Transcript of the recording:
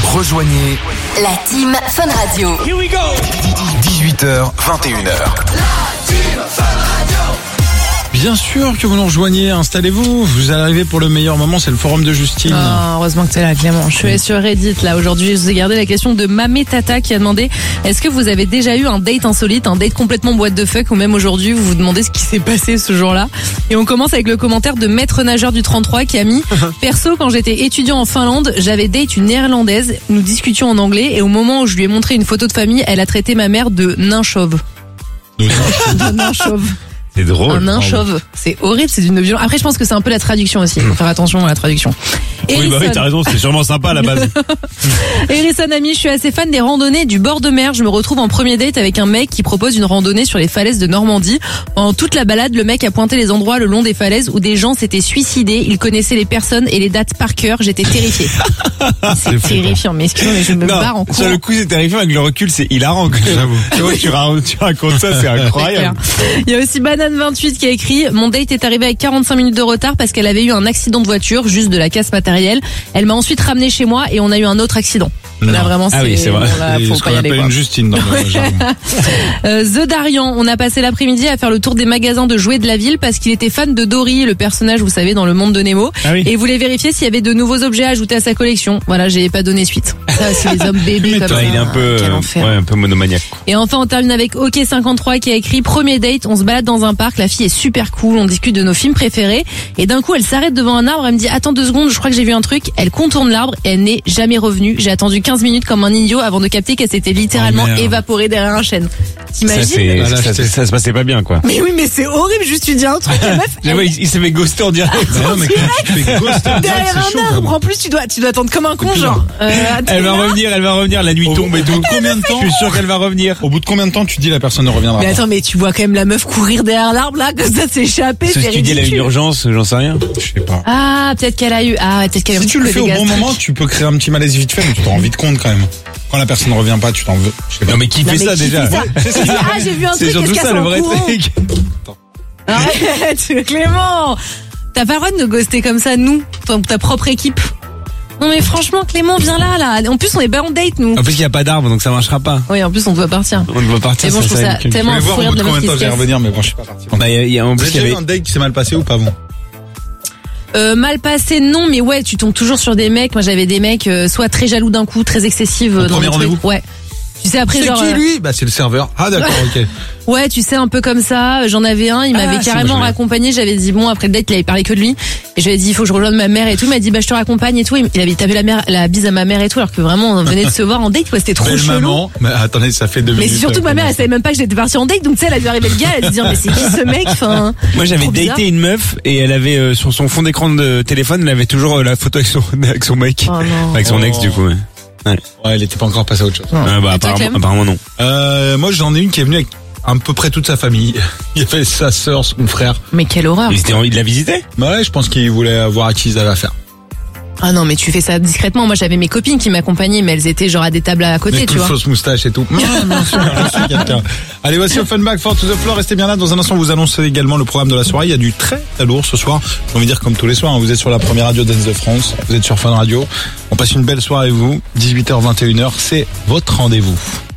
Rejoignez la team Fun Radio. Here we go. 18h, 21h. Bien sûr que vous nous rejoignez, installez-vous, vous arrivez pour le meilleur moment, c'est le forum de Justine. Oh, heureusement que t'es là, Clément. Je suis allée sur Reddit là aujourd'hui, je vous ai gardé la question de Mamé Tata qui a demandé: est-ce que vous avez déjà eu un date insolite, un date complètement boîte de fuck, ou même aujourd'hui vous vous demandez ce qui s'est passé ce jour-là? Et on commence avec le commentaire de Maître Nageur du 33 qui a mis: perso, quand j'étais étudiant en Finlande, j'avais date une néerlandaise, nous discutions en anglais et au moment où je lui ai montré une photo de famille, elle a traité ma mère de nain chauve. De nain chauve. C'est drôle. Un nain chauve. C'est horrible, c'est d'une violence. Après, je pense que c'est un peu la traduction aussi. Il faut faire attention à la traduction. Oui, bah oui, t'as raison, c'est sûrement sympa à la base. Erisson ami, je suis assez fan des randonnées du bord de mer. Je me retrouve en premier date avec un mec qui propose une randonnée sur les falaises de Normandie. Pendant toute la balade, le mec a pointé les endroits le long des falaises où des gens s'étaient suicidés. Il connaissait les personnes et les dates par cœur. J'étais terrifiée. C'est terrifiant, mais excusez-moi, mais je me barre en courant. Sur le coup, c'est terrifiant, avec le recul, c'est hilarant. J'avoue. Tu vois, tu racontes ça, c'est incroyable. Il y a aussi Banane28 qui a écrit: mon date est arrivé avec 45 minutes de retard parce qu'elle avait eu un accident de voiture, juste de la casse matérielle. Elle m'a ensuite ramené chez moi et on a eu un autre accident. Là vraiment, ah oui, c'est vrai. Bon, là, faut ce pas qu'on y aller, appelle quoi. une Justine. The Darian, on a passé l'après-midi à faire le tour des magasins de jouets de la ville parce qu'il était fan de Dory, le personnage, vous savez, dans le monde de Nemo. Ah oui. Et voulait vérifier s'il y avait de nouveaux objets à ajouter à sa collection. Voilà, j'ai pas donné suite. Ça, c'est les hommes bébés comme ça. Il est un peu, Quel enfer. un peu monomaniaque. Et enfin, on termine avec OK53 qui a écrit: premier date, on se balade dans un parc, la fille est super cool, on discute de nos films préférés. Et d'un coup, elle s'arrête devant un arbre, elle me dit: attends 2 secondes, je crois que j'ai vu un truc. Elle contourne l'arbre et elle n'est jamais revenue. J'ai attendu 15 minutes comme un idiot avant de capter qu'elle s'était littéralement évaporée derrière un chêne. T'imagines? Ça se passait pas bien, quoi. Mais oui, mais c'est horrible, juste tu dis un truc, la meuf. Il s'est fait ghoster en direct. Non, mais tu te fais ghoster derrière un arbre. En plus, tu dois attendre comme un con, genre. Elle va revenir, la nuit tombe et tout. Combien de temps? Je suis sûr qu'elle va revenir. Au bout de combien de temps tu dis la personne ne reviendra Mais pas? attends, mais tu vois quand même la meuf courir derrière l'arbre là, comme ça s'échapper, c'est Si tu dis elle a une ridicule. urgence, j'en sais rien. Je sais pas. Ah, peut-être qu'elle a eu. Si tu le fais au bon moment, tu peux créer un petit malaise vite fait, mais tu t'en rends vite compte quand même. Quand la personne ne revient pas, tu t'en veux. Je sais pas. Non, mais qui fait ça déjà? Ah, j'ai vu un truc. C'est surtout ça le vrai truc. Arrête, Clément. T'as pas le droit de nous ghoster comme ça, nous, ta propre équipe. Non mais franchement, Clément, viens là. En plus, on est pas en date, nous. En plus, il n'y a pas d'arbre, donc ça marchera pas. Oui, en plus, on doit partir. On doit partir. Mais bon, je trouve ça tellement Je vais voir au fou bout de de la combien meuf de temps qui je vais se casse. revenir, mais bon, je suis pas parti. Bah, en Vous plus, avez déjà eu un date qui s'est mal passé ou pas bon? Mal passé, non, mais ouais, tu tombes toujours sur des mecs. Moi, j'avais des mecs soit très jaloux d'un coup, très excessifs dans premier les trucs. rendez-vous. Ouais. Tu sais, après, C'est genre. qui lui? Bah c'est le serveur. Ah d'accord, ok. Ouais, tu sais, un peu comme ça. J'en avais un, il m'avait si, carrément moi, je raccompagné. J'avais dit, bon, après le date, il avait parlé que de lui. Et je lui ai dit, il faut que je rejoigne ma mère et tout. Il m'a dit, bah, je te raccompagne et tout. Il avait tapé la bise à ma mère et tout, alors que vraiment, on venait de se voir en date, quoi. C'était trop Belle chelou. maman. Mais attendez, ça fait 2 Mais minutes. surtout, ma mère, elle savait même pas que j'étais partie en date. Donc, tu sais, elle a vu arriver le gars, elle a dû dire, mais c'est qui ce mec? Enfin. moi, j'avais trop bizarre. daté une meuf et elle avait sur son fond d'écran de téléphone, elle avait toujours la photo avec son mec, Oh non. avec son ex du coup. Ouais. Ouais, elle était pas encore passée à autre chose. Ah, bah, Et toi, Clem apparemment non. Moi j'en ai une qui est venue avec à peu près toute sa famille. Il y avait sa sœur, son frère. Mais quelle horreur. Il l'a visité? Bah ouais, je pense qu'il voulait voir à qui ils avaient affaire. Ah non, mais tu fais ça discrètement. Moi, j'avais mes copines qui m'accompagnaient, mais elles étaient genre à des tables à côté, Avec tu une vois. fausse moustache et tout. Non, bien sûr, quelqu'un. Allez, voici Offenbach, Fort to the Floor. Restez bien là. Dans un instant, vous annoncez également le programme de la soirée. Il y a du très très lourd ce soir. J'ai envie de dire comme tous les soirs. Vous êtes sur la première radio Dance de France. Vous êtes sur Fun Radio. On passe une belle soirée avec vous. 18h, 21h. C'est votre rendez-vous.